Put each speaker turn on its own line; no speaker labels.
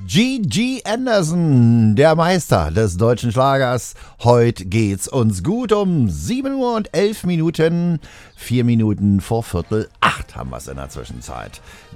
G.G. Anderson, der Meister des deutschen Schlagers. Heute geht's uns gut um 7 Uhr und 11 Minuten. 4 Minuten vor Viertel 8 haben wir es in der Zwischenzeit.